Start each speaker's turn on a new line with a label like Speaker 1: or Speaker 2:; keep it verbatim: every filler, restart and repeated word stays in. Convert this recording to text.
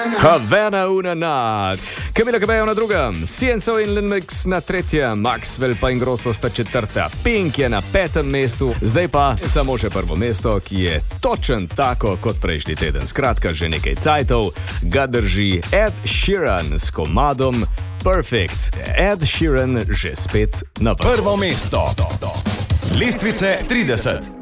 Speaker 1: Havana una na. Camila Cabello na drugem, Cienzo in Lil Mix na tretjem, Maxwell pa Ingrosso sta četrta, Pink je na petem mestu, zdaj pa samo še prvo mesto, ki je točen tako kot prejšnji teden. Skratka, že nekaj cajtov ga drži Ed Sheeran s komadom Perfect. Ed Sheeran že spet na vrhu.
Speaker 2: Prvo mesto. Lestvice trideset.